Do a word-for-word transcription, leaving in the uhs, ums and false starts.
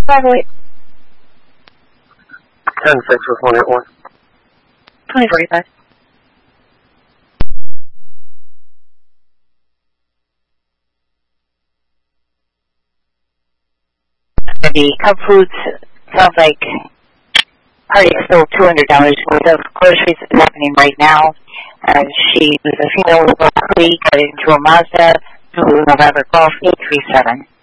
five oh eight. ten six with one eight one. twenty forty-five. The Cub Foods sounds like party is still two hundred dollars worth of groceries is happening right now. Uh, she was a female with a Cree, got into a Mazda, to November Golf eight three seven.